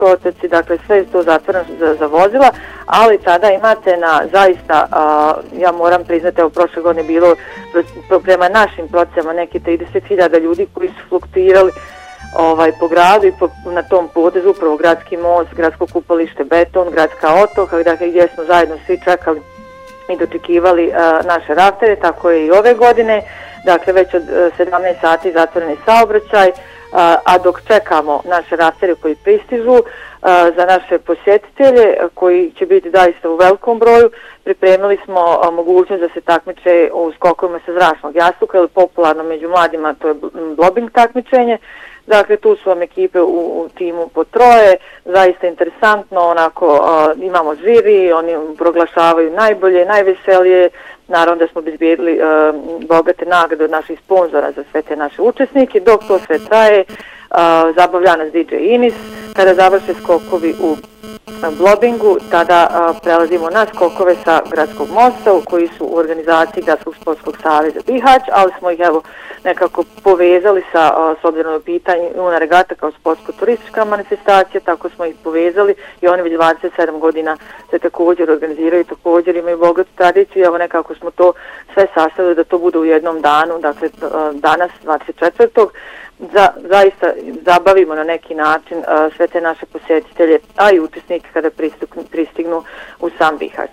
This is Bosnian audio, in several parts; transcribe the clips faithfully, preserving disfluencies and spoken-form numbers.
protoci, dakle sve je to zatvoreno za, za vozila, ali tada imate na zaista, a, ja moram priznati, evo prošle godine bilo prema našim procenama neki trideset hiljada ljudi koji su fluktuirali ovaj, po gradu i po, na tom potezu, upravo gradski most, gradsko kupalište, beton, gradska otoka, dakle gdje smo zajedno svi čekali i dočekivali a, naše raftere, tako je i ove godine, dakle već od sedamnaest sati zatvoreni saobraćaj, a, a dok čekamo naše raftere koji pristižu, a, za naše posjetitelje koji će biti zaista u velikom broju, pripremili smo a, mogućnost da se takmiče u skokovima sa zračnog jastuka, ili popularno među mladima to je blobing takmičenje. Dakle, tu su vam ekipe u, u timu po troje, zaista interesantno, onako a, imamo žiri, oni proglašavaju najbolje, najveselije, naravno da smo obezbijedili a, bogate nagrade od naših sponzora za sve te naše učesnike, dok to sve traje, a, zabavlja nas D J Inis, kada završe skokovi u blobingu, tada a, prelazimo na skokove sa gradskog mosta koji su u organizaciji Gradskog sportskog saveza Bihać, ali smo ih evo nekako povezali sa, a, s obzirom na pitanje Una regata kao sportsko-turistička manifestacija, tako smo ih povezali i oni već dvadeset sedam godina se također organiziraju, također imaju bogatu tradiciju, evo nekako smo to sve sastavili da to bude u jednom danu, dakle a, danas dvadeset četvrtog Za, zaista zabavimo na neki način a, sve te naše posjetitelje, a i učesnike kada pristignu, pristignu u sam Bihać.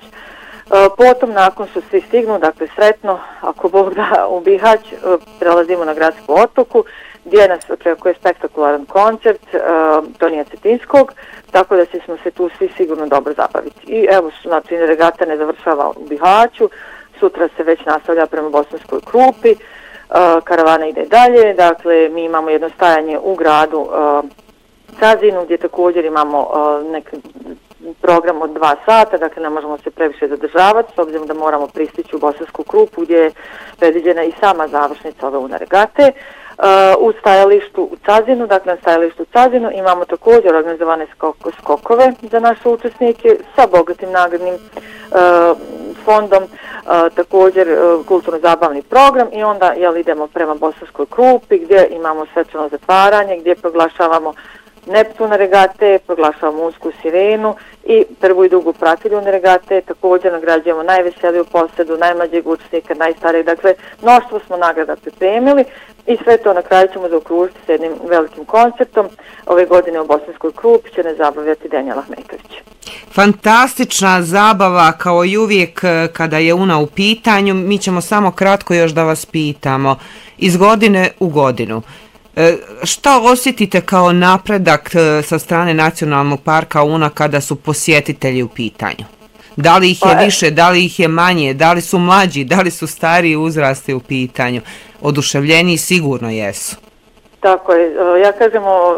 A, potom, nakon što svi stignu, dakle sretno, ako Bog da, u Bihać, a, prelazimo na gradsku otoku, gdje nas očekuje spektakularan koncert a, Tonija Cetinskog, tako da ćemo se tu svi sigurno dobro zabaviti. I evo, znači, regata ne završava u Bihaću, sutra se već nastavlja prema Bosanskoj Krupi, Uh, karavana ide dalje, dakle mi imamo jedno stajanje u gradu uh, Cazinu gdje također imamo uh, neki program od dva sata, dakle ne možemo se previše zadržavati s obzirom da moramo pristići u Bosansku Krupu gdje je predviđena i sama završnica ove Una regate. Uh, u stajalištu u Cazinu, dakle na stajalištu u Cazinu imamo također organizovane skok skokove za naše učesnike sa bogatim nagradnim uh, fondom, uh, također uh, kulturno-zabavni program i onda jel, idemo prema Bosanskoj Krupi gdje imamo svečano zatvaranje, gdje proglašavamo Neptuna regate, proglašavamo Unsku sirenu i prvu i drugu pratilju regate, također nagrađujemo najveseliju posadu, najmlađeg učesnika, najstarijeg, dakle mnoštvo smo nagrada pripremili i sve to na kraju ćemo zaokružiti s jednim velikim koncertom. Ove godine u Bosanskoj Krupi će ne zabavljati Denjel Ahmetović. Fantastična zabava kao i uvijek kada je Una u pitanju. Mi ćemo samo kratko još da vas pitamo. Iz godine u godinu, šta osjetite kao napredak sa strane Nacionalnog parka Una kada su posjetitelji u pitanju? Da li ih je više, da li ih je manje, da li su mlađi, da li su stariji uzrasti u pitanju? Oduševljeni sigurno jesu. Tako je, ja kažemo,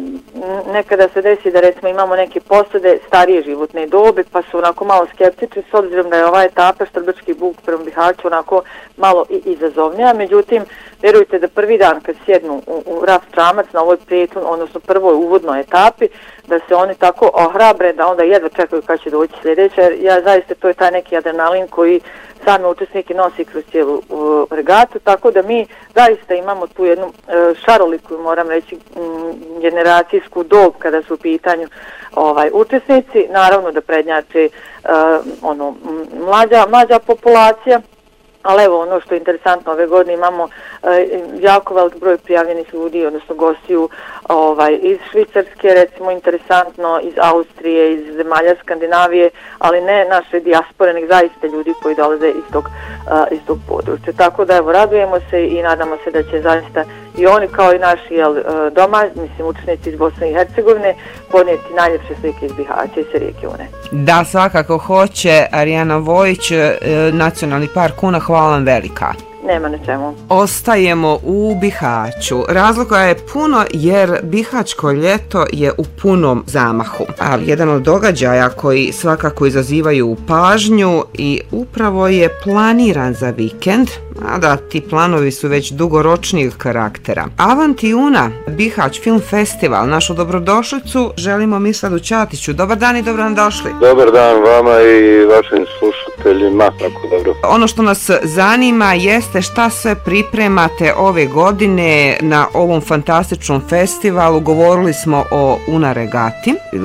nekada se desi da recimo imamo neke posade starije životne dobe pa su onako malo skeptični s obzirom da je ova etapa Štrbački buk prema Bihaću onako malo i izazovnija, međutim vjerujte da prvi dan kad sjednu u, u raf čamac na ovoj prijetun, odnosno prvoj uvodnoj etapi, da se oni tako ohrabre da onda jedva čekaju kad će doći sljedeće, jer ja zaista to je taj neki adrenalin koji sami učesniki nosi kroz cijelu uh, regatu, tako da mi zaista imamo tu jednu uh, šaroliku, moram reći, um, generacijsku dob kada su u pitanju ovaj, učesnici, naravno da prednjače uh, ono, mlađa, mlađa populacija, ali evo ono što je interesantno, ove godine imamo uh, jako velik broj prijavljenih ljudi, odnosno gostiju ovaj, iz Švicarske, recimo interesantno, iz Austrije, iz zemalja Skandinavije, ali ne naše dijaspore, nego zaista ljudi koji dolaze iz tog, uh, iz tog područja. Tako da evo, radujemo se i nadamo se da će zaista i oni kao i naši jel, doma, mislim učenici iz Bosne i Hercegovine, ponijeti najljepše slike iz Bihaća i sa rijeke Une. Da, svakako hoće. Arijana Vojić, Nacionalni park Una, hvala vam velika. Nema na čemu. Ostajemo u Bihaću. Razloga je puno jer Bihaćko ljeto je u punom zamahu. A jedan od događaja koji svakako izazivaju pažnju i upravo je planiran za vikend, a da ti planovi su već dugoročnijeg karaktera. Avanti Una, Bihać Film Festival, našu dobrodošlicu želimo Misladu Ćatiću. Dobar dan i dobro nam došli. Dobar dan vama i vašim slušateljima. Tako dobro. Ono što nas zanima jeste šta sve pripremate ove godine na ovom fantastičnom festivalu. Govorili smo o Una regati.